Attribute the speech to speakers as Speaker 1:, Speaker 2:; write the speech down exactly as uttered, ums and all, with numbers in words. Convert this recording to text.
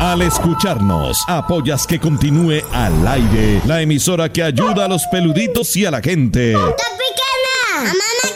Speaker 1: Al escucharnos, apoyas que continúe al aire la emisora que ayuda a los peluditos y a la gente.
Speaker 2: ¡Tropicana! ¡Mamá!